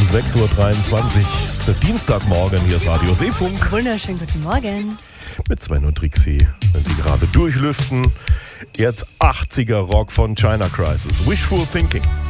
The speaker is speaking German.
6.23 Uhr ist der Dienstagmorgen. Hier ist Radio Seefunk. Wunderschönen guten Morgen. Mit Sven und Trixie, wenn Sie gerade durchlüften. Jetzt 80er Rock von China Crisis. Wishful Thinking.